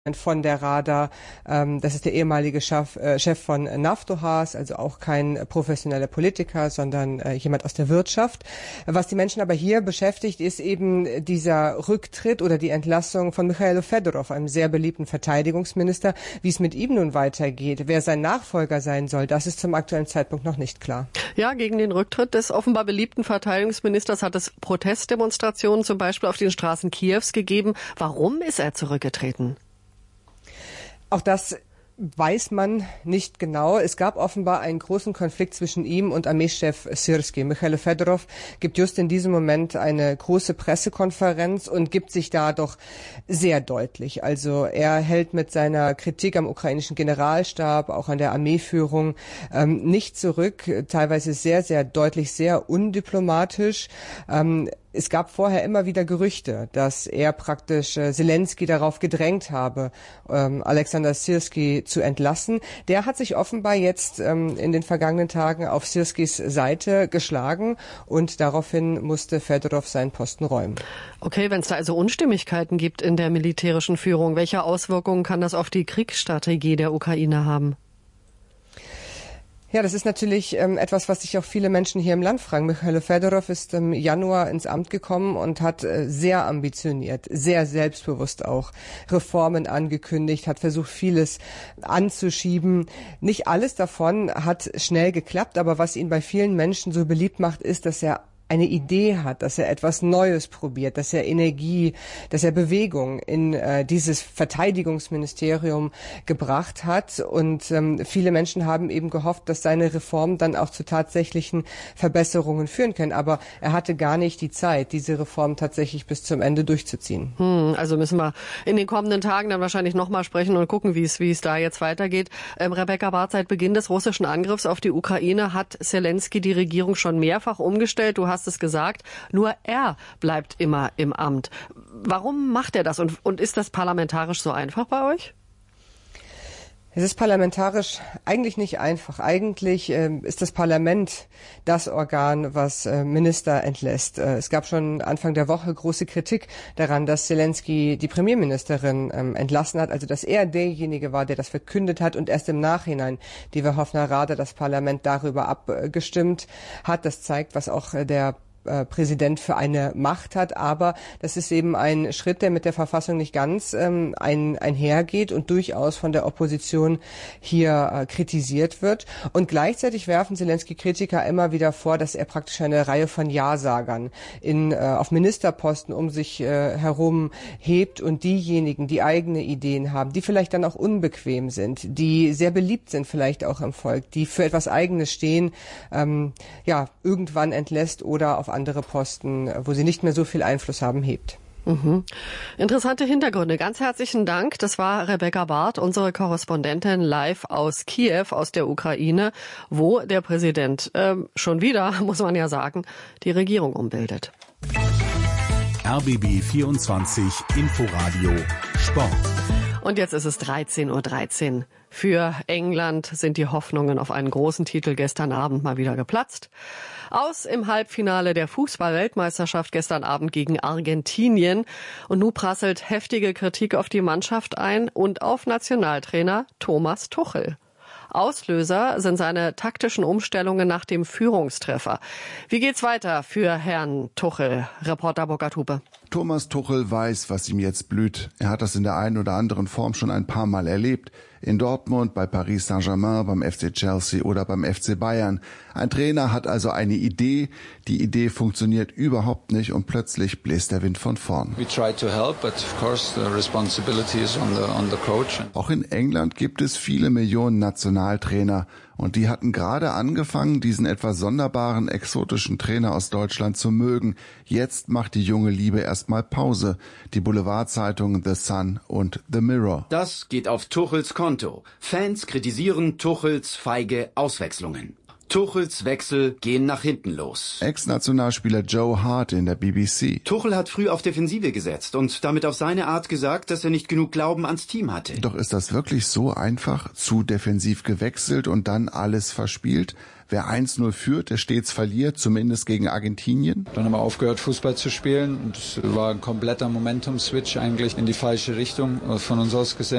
von der Rada. Das ist der ehemalige Chef von Naftogaz, also auch kein professioneller Politiker, sondern jemand aus der Wirtschaft. Was die Menschen aber hier beschäftigt, ist eben dieser Rücktritt oder die Entlassung von Michailo Fedorov, einem sehr beliebten Verteidigungsminister. Wie es mit ihm nun weitergeht, wer sein Nachfolger sein soll, das ist zum aktuellen Zeitpunkt noch nicht klar. Ja, gegen den Rücktritt des offenbar beliebten Verteidigungsministers hat es Protestdemonstrationen zum Beispiel auf den Straßen Kiews gegeben. Warum ist er zurückgetreten? Auch das weiß man nicht genau. Es gab offenbar einen großen Konflikt zwischen ihm und Armeechef Syrski. Michailo Fedorov gibt just in diesem Moment eine große Pressekonferenz und gibt sich da doch sehr deutlich. Also er hält mit seiner Kritik am ukrainischen Generalstab, auch an der Armeeführung, nicht zurück. Teilweise sehr, sehr deutlich, sehr undiplomatisch. Es gab vorher immer wieder Gerüchte, dass er praktisch Zelensky darauf gedrängt habe, Alexander Syrski zu entlassen. Der hat sich offenbar jetzt in den vergangenen Tagen auf Syrskis Seite geschlagen und daraufhin musste Fedorov seinen Posten räumen. Okay, wenn es da also Unstimmigkeiten gibt in der militärischen Führung, welche Auswirkungen kann das auf die Kriegsstrategie der Ukraine haben? Ja, das ist natürlich etwas, was sich auch viele Menschen hier im Land fragen. Michailo Fedorov ist im Januar ins Amt gekommen und hat sehr ambitioniert, sehr selbstbewusst auch Reformen angekündigt, hat versucht, vieles anzuschieben. Nicht alles davon hat schnell geklappt, aber was ihn bei vielen Menschen so beliebt macht, ist, dass er eine Idee hat, dass er etwas Neues probiert, dass er Energie, dass er Bewegung in dieses Verteidigungsministerium gebracht hat. Und viele Menschen haben eben gehofft, dass seine Reformen dann auch zu tatsächlichen Verbesserungen führen können. Aber er hatte gar nicht die Zeit, diese Reform tatsächlich bis zum Ende durchzuziehen. Also müssen wir in den kommenden Tagen dann wahrscheinlich nochmal sprechen und gucken, wie es da jetzt weitergeht. Rebecca Barth, seit Beginn des russischen Angriffs auf die Ukraine hat Zelensky die Regierung schon mehrfach umgestellt. Du hast es gesagt, nur er bleibt immer im Amt. Warum macht er das und ist das parlamentarisch so einfach bei euch? Es ist parlamentarisch eigentlich nicht einfach. Eigentlich ist das Parlament das Organ, was Minister entlässt. Es gab schon Anfang der Woche große Kritik daran, dass Zelensky die Premierministerin entlassen hat, also dass er derjenige war, der das verkündet hat und erst im Nachhinein die Verhofener Rada, das Parlament, darüber abgestimmt hat. Das zeigt, was auch der Präsident für eine Macht hat, aber das ist eben ein Schritt, der mit der Verfassung nicht ganz einhergeht und durchaus von der Opposition hier kritisiert wird. Und gleichzeitig werfen Zelensky-Kritiker immer wieder vor, dass er praktisch eine Reihe von Ja-Sagern auf Ministerposten um sich herum hebt und diejenigen, die eigene Ideen haben, die vielleicht dann auch unbequem sind, die sehr beliebt sind vielleicht auch im Volk, die für etwas Eigenes stehen, irgendwann entlässt oder auf andere Posten, wo sie nicht mehr so viel Einfluss haben, hebt. Interessante Hintergründe. Ganz herzlichen Dank. Das war Rebecca Barth, unsere Korrespondentin live aus Kiew, aus der Ukraine, wo der Präsident schon wieder, muss man ja sagen, die Regierung umbildet. RBB 24 Inforadio Sport. Und jetzt ist es 13:13 Uhr. Für England sind die Hoffnungen auf einen großen Titel gestern Abend mal wieder geplatzt. Aus im Halbfinale der Fußball-Weltmeisterschaft gestern Abend gegen Argentinien. Und nun prasselt heftige Kritik auf die Mannschaft ein und auf Nationaltrainer Thomas Tuchel. Auslöser sind seine taktischen Umstellungen nach dem Führungstreffer. Wie geht's weiter für Herrn Tuchel? Reporter Burkhard Hupe. Thomas Tuchel weiß, was ihm jetzt blüht. Er hat das in der einen oder anderen Form schon ein paar Mal erlebt. In Dortmund, bei Paris Saint-Germain, beim FC Chelsea oder beim FC Bayern. Ein Trainer hat also eine Idee. Die Idee funktioniert überhaupt nicht und plötzlich bläst der Wind von vorn. Auch in England gibt es viele Millionen Nationaltrainer. Und die hatten gerade angefangen, diesen etwas sonderbaren, exotischen Trainer aus Deutschland zu mögen. Jetzt macht die junge Liebe erstmal Pause. Die Boulevardzeitungen The Sun und The Mirror. Das geht auf Tuchels Konto. Fans kritisieren Tuchels feige Auswechslungen. Tuchels Wechsel gehen nach hinten los. Ex-Nationalspieler Joe Hart in der BBC. Tuchel hat früh auf Defensive gesetzt und damit auf seine Art gesagt, dass er nicht genug Glauben ans Team hatte. Doch ist das wirklich so einfach? Zu defensiv gewechselt und dann alles verspielt? Wer 1-0 führt, der stets verliert, zumindest gegen Argentinien. Dann haben wir aufgehört, Fußball zu spielen. Und es war ein kompletter Momentum-Switch eigentlich in die falsche Richtung von uns aus gesehen.